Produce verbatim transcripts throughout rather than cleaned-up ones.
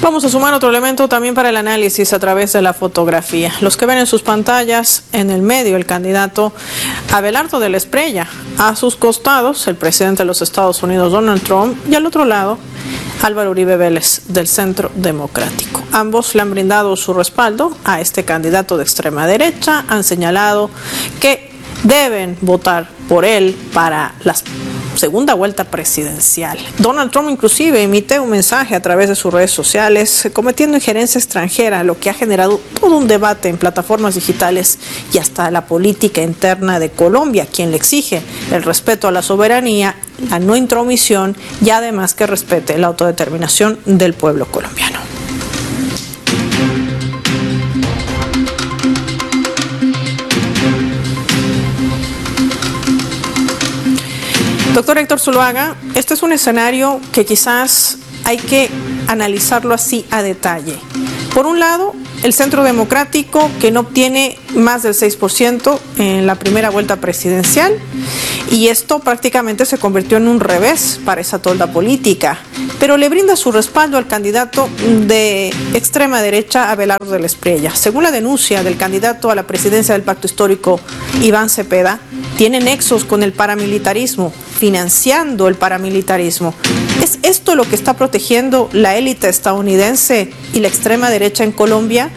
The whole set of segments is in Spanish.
Vamos a sumar otro elemento también para el análisis a través de la fotografía. Los que ven en sus pantallas, en el medio, el candidato Abelardo de la Espriella. A sus costados, el presidente de los Estados Unidos, Donald Trump, y al otro lado, Álvaro Uribe Vélez, del Centro Democrático. Ambos le han brindado su respaldo a este candidato de extrema derecha, han señalado que deben votar por él para la segunda vuelta presidencial. Donald Trump inclusive emite un mensaje a través de sus redes sociales cometiendo injerencia extranjera, lo que ha generado todo un debate en plataformas digitales y hasta la política interna de Colombia, quien le exige el respeto a la soberanía, la no intromisión y además que respete la autodeterminación del pueblo colombiano. Doctor Héctor Zuluaga, este es un escenario que quizás hay que analizarlo así a detalle. Por un lado, el Centro Democrático, que no obtiene más del seis por ciento en la primera vuelta presidencial, y esto prácticamente se convirtió en un revés para esa tolda política, pero le brinda su respaldo al candidato de extrema derecha, Abelardo de la Espriella. Según la denuncia del candidato a la presidencia del Pacto Histórico, Iván Cepeda, tiene nexos con el paramilitarismo, financiando el paramilitarismo. ¿Es esto lo que está protegiendo la élite estadounidense y la extrema derecha en Colombia?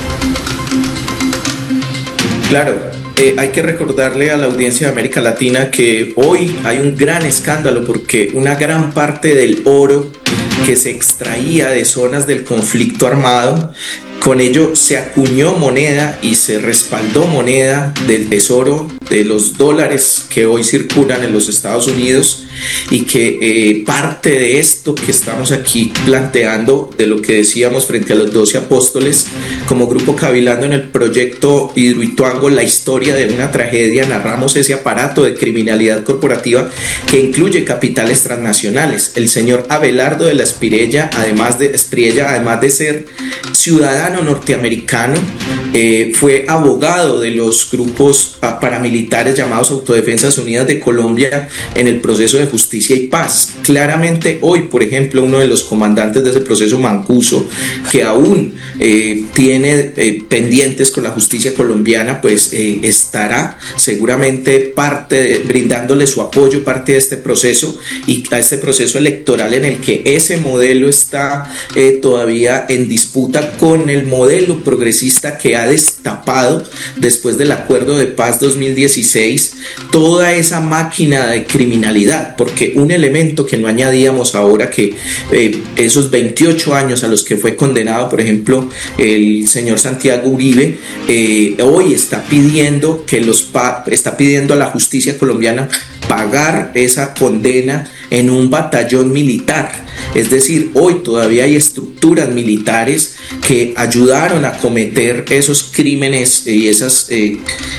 Claro, eh, hay que recordarle a la audiencia de América Latina que hoy hay un gran escándalo porque una gran parte del oro que se extraía de zonas del conflicto armado, con ello se acuñó moneda y se respaldó moneda del tesoro de los dólares que hoy circulan en los Estados Unidos, y que eh, parte de esto que estamos aquí planteando, de lo que decíamos frente a los doce apóstoles, como Grupo Cavilando en el proyecto Hidroituango, la historia de una tragedia, narramos ese aparato de criminalidad corporativa que incluye capitales transnacionales. El señor Abelardo de la Espriella, además de, Espriella, además de ser ciudadano norteamericano, eh, fue abogado de los grupos paramilitares llamados Autodefensas Unidas de Colombia en el proceso de justicia y paz. Claramente hoy, por ejemplo, uno de los comandantes de ese proceso, Mancuso, que aún eh, tiene eh, pendientes con la justicia colombiana, pues eh, estará seguramente parte de, brindándole su apoyo, parte de este proceso y a este proceso electoral en el que ese modelo está eh, todavía en disputa con el modelo progresista que ha destapado después del acuerdo de paz dos mil dieciséis toda esa máquina de criminalidad, porque un elemento que no añadíamos ahora, que eh, esos veintiocho años a los que fue condenado, por ejemplo, el señor Santiago Uribe, eh, hoy está pidiendo que los pa está pidiendo a la justicia colombiana pagar esa condena en un batallón militar. Es decir, hoy todavía hay estructuras militares que ayudaron a cometer esos crímenes y esas, eh,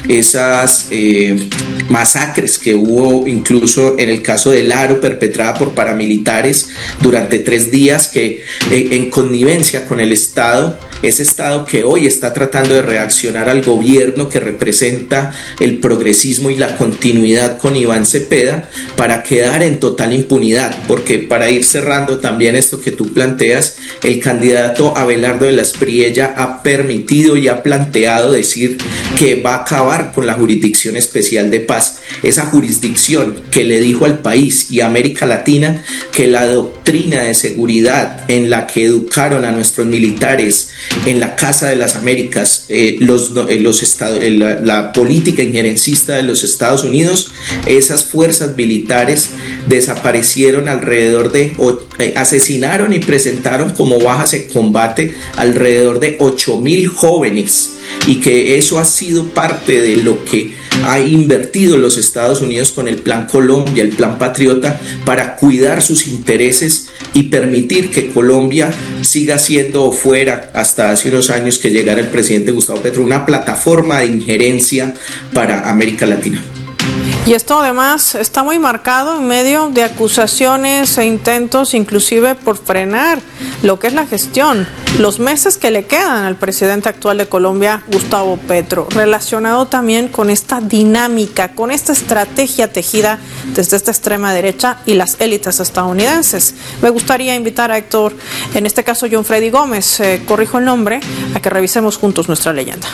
esas eh, masacres que hubo incluso en el caso del Aro, perpetrada por paramilitares durante tres días, que eh, en connivencia con el Estado, ese Estado que hoy está tratando de reaccionar al gobierno que representa el progresismo y la continuidad con Iván Cepeda, para quedar en total impunidad. Porque, para ir cerrando también esto que tú planteas, el candidato Abelardo de la Espriella ha permitido y ha planteado decir que va a acabar con la Jurisdicción Especial de Paz, esa jurisdicción que le dijo al país y a América Latina que la doctrina de seguridad en la que educaron a nuestros militares en la Casa de las Américas, eh, los, eh, los estados, eh, la, la política injerencista de los Estados Unidos, esas fuerzas militares desaparecieron alrededor de, o, eh, asesinaron y presentaron como bajas en combate alrededor de ocho mil jóvenes, y que eso ha sido parte de lo que ha invertido los Estados Unidos con el Plan Colombia, el Plan Patriota, para cuidar sus intereses y permitir que Colombia siga siendo, fuera hasta hace unos años que llegara el presidente Gustavo Petro, una plataforma de injerencia para América Latina. Y esto además está muy marcado en medio de acusaciones e intentos inclusive por frenar lo que es la gestión, los meses que le quedan al presidente actual de Colombia, Gustavo Petro, relacionado también con esta dinámica, con esta estrategia tejida desde esta extrema derecha y las élites estadounidenses. Me gustaría invitar a Héctor, en este caso John Freddy Gómez, eh, corrijo el nombre, a que revisemos juntos nuestra leyenda.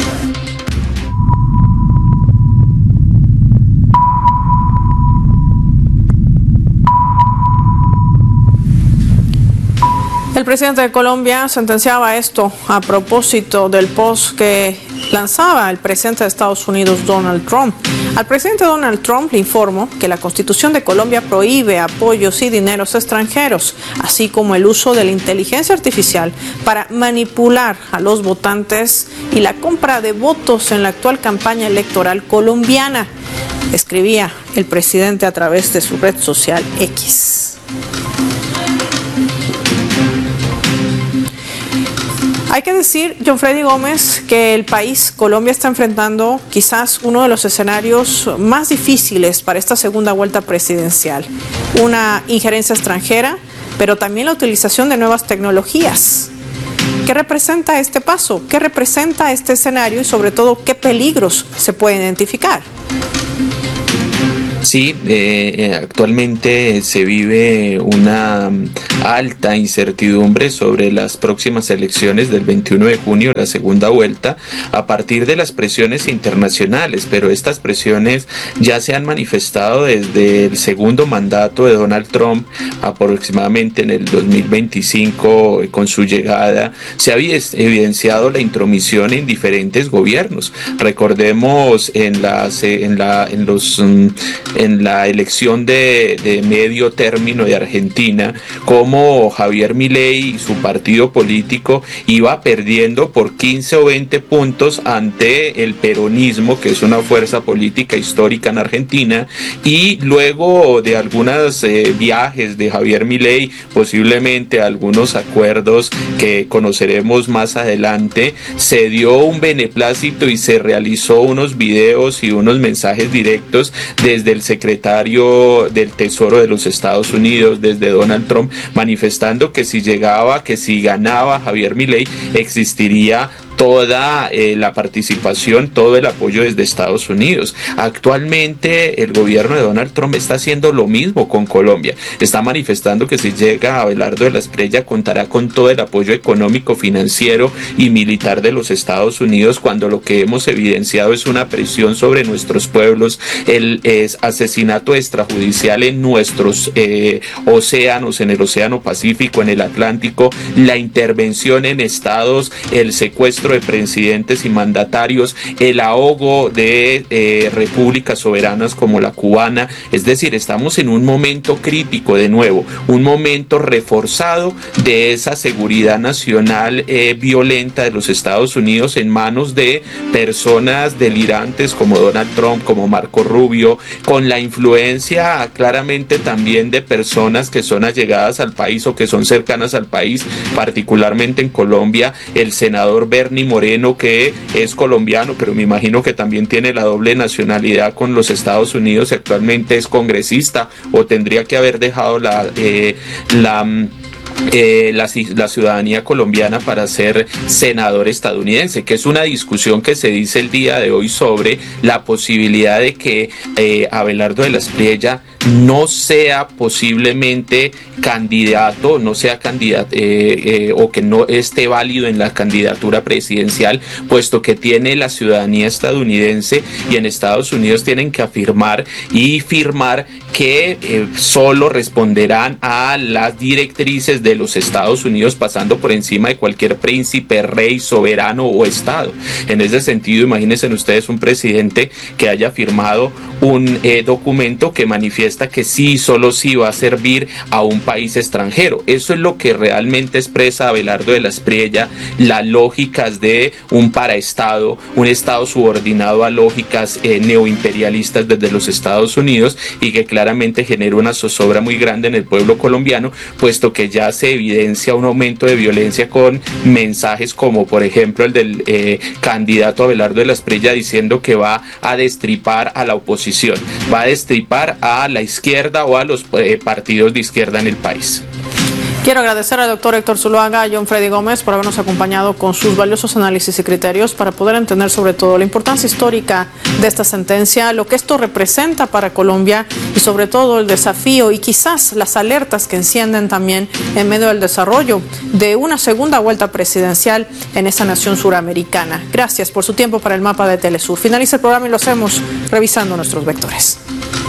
El presidente de Colombia sentenciaba esto a propósito del post que lanzaba el presidente de Estados Unidos, Donald Trump. Al presidente Donald Trump le informó que la Constitución de Colombia prohíbe apoyos y dineros extranjeros, así como el uso de la inteligencia artificial para manipular a los votantes y la compra de votos en la actual campaña electoral colombiana, escribía el presidente a través de su red social X. Hay que decir, John Freddy Gómez, que el país, Colombia, está enfrentando quizás uno de los escenarios más difíciles para esta segunda vuelta presidencial. Una injerencia extranjera, pero también la utilización de nuevas tecnologías. ¿Qué representa este paso? ¿Qué representa este escenario y sobre todo qué peligros se pueden identificar? Sí, eh, actualmente se vive una alta incertidumbre sobre las próximas elecciones del veintiuno de junio, la segunda vuelta, a partir de las presiones internacionales, pero estas presiones ya se han manifestado desde el segundo mandato de Donald Trump, aproximadamente en el dos mil veinticinco, con su llegada. Se ha evidenciado la intromisión en diferentes gobiernos. Recordemos en, las, en, la, en los... en la elección de, de medio término de Argentina, como Javier Milei y su partido político iba perdiendo por quince o veinte puntos ante el peronismo, que es una fuerza política histórica en Argentina, y luego de algunos eh, viajes de Javier Milei, posiblemente algunos acuerdos que conoceremos más adelante, se dio un beneplácito y se realizó unos videos y unos mensajes directos desde el secretario del Tesoro de los Estados Unidos, desde Donald Trump, manifestando que si llegaba, que si ganaba Javier Milei, existiría toda eh, la participación, todo el apoyo desde Estados Unidos. Actualmente el gobierno de Donald Trump está haciendo lo mismo con Colombia. Está manifestando que si llega Abelardo de la Espriella contará con todo el apoyo económico, financiero y militar de los Estados Unidos, cuando lo que hemos evidenciado es una presión sobre nuestros pueblos, el es, asesinato extrajudicial en nuestros eh, océanos, en el Océano Pacífico, en el Atlántico, la intervención en estados, el secuestro de presidentes y mandatarios, el ahogo de eh, repúblicas soberanas como la cubana. Es decir, estamos en un momento crítico, de nuevo, un momento reforzado de esa seguridad nacional eh, violenta de los Estados Unidos en manos de personas delirantes como Donald Trump, como Marco Rubio, con la influencia claramente también de personas que son allegadas al país o que son cercanas al país, particularmente en Colombia, el senador Bernie Moreno, que es colombiano, pero me imagino que también tiene la doble nacionalidad con los Estados Unidos, y actualmente es congresista o tendría que haber dejado la, eh, la Eh, la, la ciudadanía colombiana para ser senador estadounidense, que es una discusión que se dice el día de hoy sobre la posibilidad de que eh, Abelardo de la Espriella no sea posiblemente candidato, no sea candidato eh, eh, o que no esté válido en la candidatura presidencial, puesto que tiene la ciudadanía estadounidense, y en Estados Unidos tienen que afirmar y firmar que eh, solo responderán a las directrices de los Estados Unidos, pasando por encima de cualquier príncipe, rey, soberano o estado. En ese sentido, imagínense ustedes un presidente que haya firmado un eh, documento que manifiesta manifiesta que sí, solo sí va a servir a un país extranjero. Eso es lo que realmente expresa Abelardo de la Espriella, las lógicas de un paraestado, un estado subordinado a lógicas eh, neoimperialistas desde los Estados Unidos, y que claramente genera una zozobra muy grande en el pueblo colombiano, puesto que ya se evidencia un aumento de violencia con mensajes como por ejemplo el del eh, candidato Abelardo de la Espriella diciendo que va a destripar a la oposición, va a destripar a la izquierda o a los eh, partidos de izquierda en el país. Quiero agradecer al doctor Héctor Zuluaga y a John Freddy Gómez por habernos acompañado con sus valiosos análisis y criterios para poder entender sobre todo la importancia histórica de esta sentencia, lo que esto representa para Colombia y sobre todo el desafío y quizás las alertas que encienden también en medio del desarrollo de una segunda vuelta presidencial en esa nación suramericana. Gracias por su tiempo para el Mapa de Telesur. Finaliza el programa y lo hacemos revisando nuestros vectores.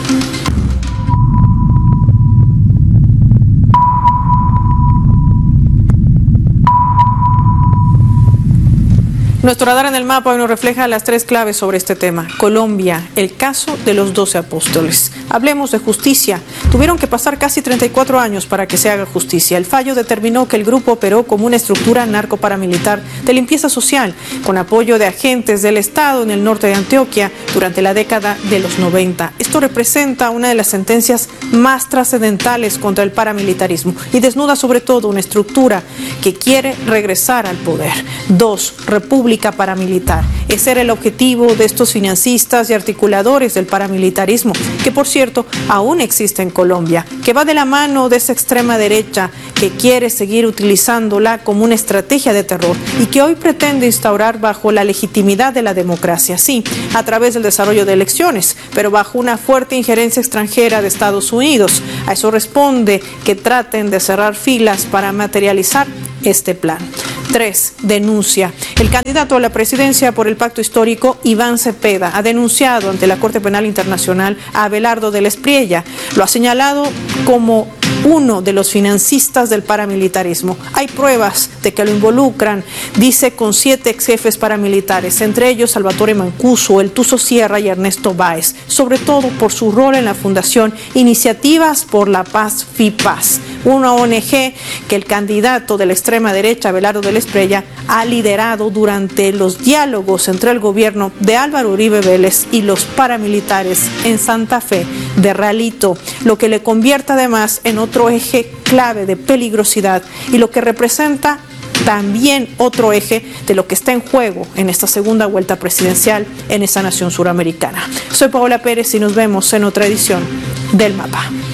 Nuestro radar en el mapa hoy nos refleja las tres claves sobre este tema. Colombia, el caso de los doce apóstoles. Hablemos de justicia. Tuvieron que pasar casi treinta y cuatro años para que se haga justicia. El fallo determinó que el grupo operó como una estructura narcoparamilitar de limpieza social, con apoyo de agentes del Estado en el norte de Antioquia durante la década de los noventa. Esto representa una de las sentencias más trascendentales contra el paramilitarismo y desnuda sobre todo una estructura que quiere regresar al poder. Dos, república paramilitar. Ese era el objetivo de estos financistas y articuladores del paramilitarismo, que por cierto aún existe en Colombia, que va de la mano de esa extrema derecha que quiere seguir utilizándola como una estrategia de terror y que hoy pretende instaurar bajo la legitimidad de la democracia, sí, a través del desarrollo de elecciones, pero bajo una fuerte injerencia extranjera de Estados Unidos. A eso responde que traten de cerrar filas para materializar este plan. Tres, denuncia. El candidato a la presidencia por el Pacto Histórico, Iván Cepeda, ha denunciado ante la Corte Penal Internacional a Abelardo de la Espriella. Lo ha señalado como uno de los financistas del paramilitarismo. Hay pruebas de que lo involucran, dice, con siete ex jefes paramilitares, entre ellos Salvatore Mancuso, El Tuzo Sierra y Ernesto Báez, sobre todo por su rol en la fundación Iniciativas por la Paz FIPAZ, una O N G que el candidato de la extrema derecha, Abelardo de la Espriella, ha liderado durante los diálogos entre el gobierno de Álvaro Uribe Vélez y los paramilitares en Santa Fe de Realito, lo que le convierte además en otro eje clave de peligrosidad y lo que representa también otro eje de lo que está en juego en esta segunda vuelta presidencial en esa nación suramericana. Soy Paola Pérez y nos vemos en otra edición del Mapa.